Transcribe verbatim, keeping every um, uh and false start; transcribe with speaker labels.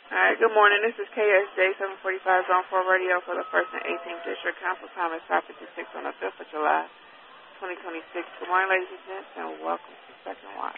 Speaker 1: All right, good morning. This is K S J seven forty-five Zone four Radio for the first and eighteenth District. Council time is five fifty-six on the fifth of July, twenty twenty-six. Good morning, ladies and gents, and welcome to Second Watch.